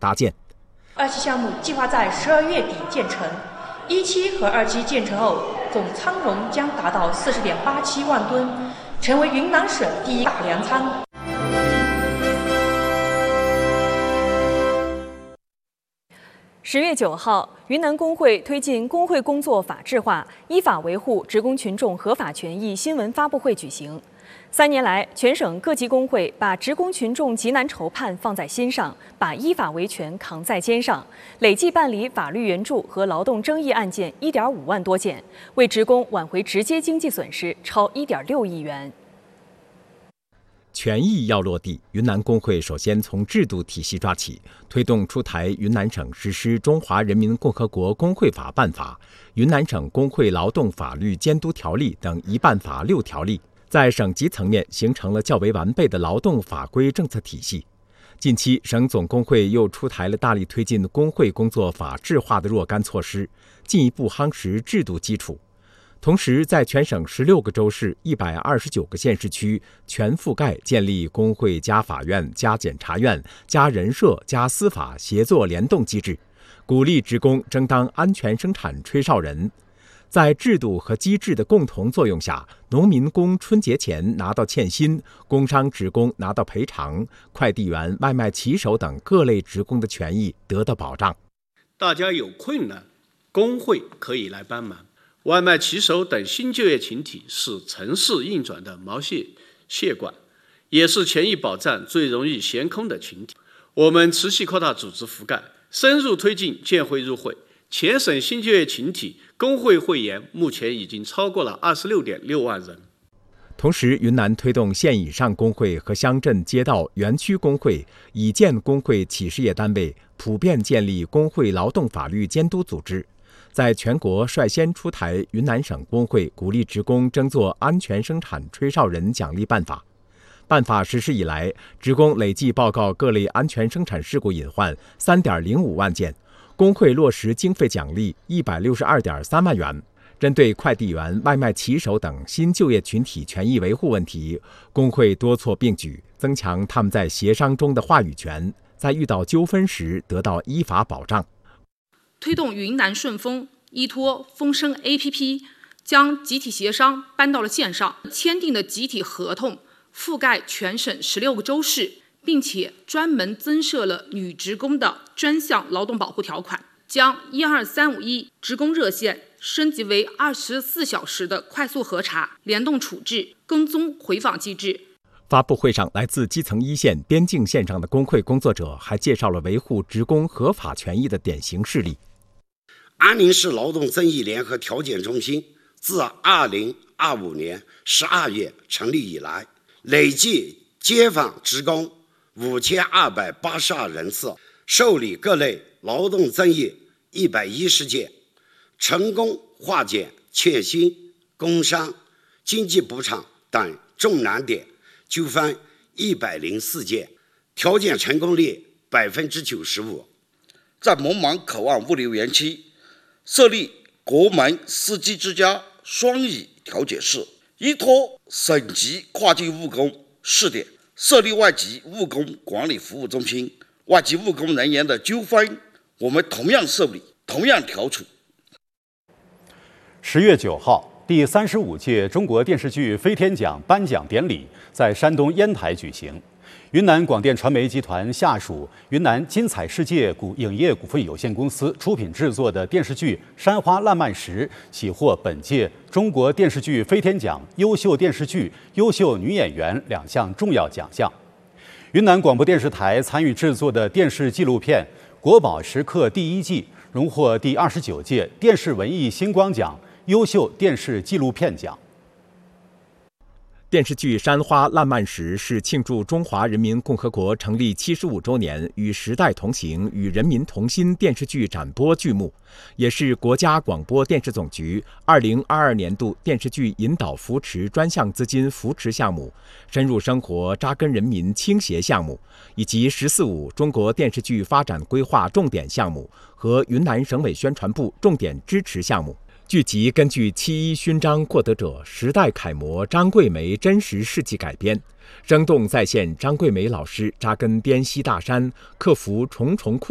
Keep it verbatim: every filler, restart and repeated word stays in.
搭建。 二期项目计划在十二月底建成，一期和二期建成后，总仓容将达到四十点八七万吨，成为云南省第一大粮仓。 十月九号，云南工会推进工会工作法治化，依法维护职工群众合法权益新闻发布会举行。三年来，全省各级工会把职工群众急难愁盼放在心上，把依法维权扛在肩上，累计办理法律援助和劳动争议案件一点五万多件，为职工挽回直接经济损失超一点六亿元。 权益要落地，云南工会首先从制度体系抓起，推动出台云南省实施《中华人民共和国工会法》办法、云南省工会劳动法律监督条例等一办法六条例，在省级层面形成了较为完备的劳动法规政策体系。近期，省总工会又出台了大力推进工会工作法治化的若干措施，进一步夯实制度基础。同时，在全省十六个州市、一百二十九个县市区全覆盖建立工会加法院加检察院加人社加司法协作联动机制，鼓励职工争当安全生产吹哨人。在制度和机制的共同作用下，农民工春节前拿到欠薪，工商职工拿到赔偿，快递员、外卖骑手等各类职工的权益得到保障。 大家有困难，工会可以来帮忙。外卖骑手等新就业群体是城市运转的毛细血管，也是权益保障最容易悬空的群体。我们持续扩大组织覆盖，深入推进建会入会。全省新就业群体工会会员目前已经超过了二十六点六万人。 同时，云南推动县以上工会和乡镇街道园区工会、已建工会企事业单位普遍建立工会劳动法律监督组织。在全国率先出台云南省工会鼓励职工争做安全生产吹哨人奖励办法。办法实施以来，职工累计报告各类安全生产事故隐患三点零五万件，工会落实经费奖励一百六十二点三万元。针对快递员、外卖骑手等新就业群体权益维护问题，工会多措并举，增强他们在协商中的话语权，在遇到纠纷时得到依法保障。 推动云南顺丰依托风声 A P P 将集体协商搬到了线上，签订的集体合同覆盖全省十六个州市，并且专门增设了女职工的专项劳动保护条款，将一二三五一职工热线升级为二十四小时的快速核查、联动处置、跟踪回访机制。 发布会上，来自基层一线、边境线上的工会工作者还介绍了维护职工合法权益的典型事例。 安宁市劳动争议联合调解中心自二零二五年十二月成立以来，累计接访职工五千二百八十二人次，受理各类劳动争议一百一十件，成功化解欠薪、工伤、经济补偿等重难点纠纷一百零四件，调解成功率百分之九十五。 在蒙茫口岸物流园区设立国门司机之家双语调解室，依托省级跨境务工试点，设立外籍务工管理服务中心。外籍务工人员的纠纷，我们同样受理，同样调处。 十月九号，第三十五届中国电视剧飞天奖颁奖典礼在山东烟台举行。云南广电传媒集团下属云南金彩世界股影业股份有限公司出品制作的电视剧《山花烂漫时》喜获本届中国电视剧飞天奖优秀电视剧、优秀女演员两项重要奖项。云南广播电视台参与制作的电视纪录片《国宝时刻》第一季荣获第二十九届电视文艺星光奖优秀电视纪录片奖。 电视剧《山花烂漫时》是庆祝中华人民共和国成立七十五周年，与时代同行、与人民同心电视剧展播剧目，也是国家广播电视总局二零二二年度电视剧引导扶持专项资金扶持项目、深入生活扎根人民倾斜项目，以及“十四五”中国电视剧发展规划重点项目和云南省委宣传部重点支持项目。剧集根据七一勋章获得者、时代楷模张桂梅真实事迹改编，生动再现张桂梅老师扎根汴西大山、克服重重困